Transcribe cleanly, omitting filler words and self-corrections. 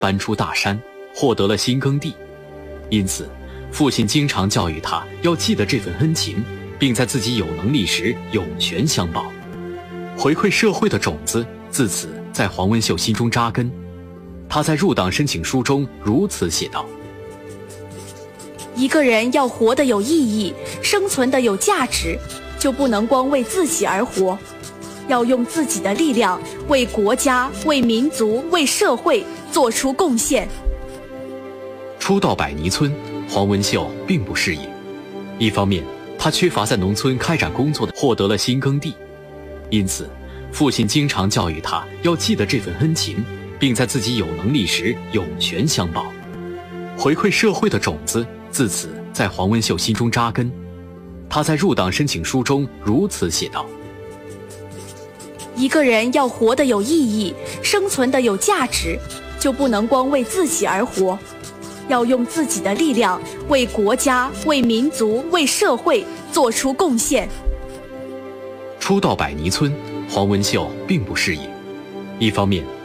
搬出大山，获得了新耕地。因此，父亲经常教育他要记得这份恩情，并在自己有能力时涌泉相报。回馈社会的种子自此在黄文秀心中扎根。他在入党申请书中如此写道： 一个人要活得有意义，生存得有价值，就不能光为自己而活，要用自己的力量为国家、为民族、为社会做出贡献。 初到百泥村，黄文秀并不适应。一方面，他缺乏在农村开展工作的，获得了新耕地。因此，父亲经常教育他要记得这份恩情，并在自己有能力时涌泉相报。回馈社会的种子自此在黄文秀心中扎根。他在入党申请书中如此写道： 一个人要活得有意义，生存得有价值，就不能光为自己而活，要用自己的力量为国家、为民族、为社会做出贡献。 初到百泥村，黄文秀并不适应。一方面，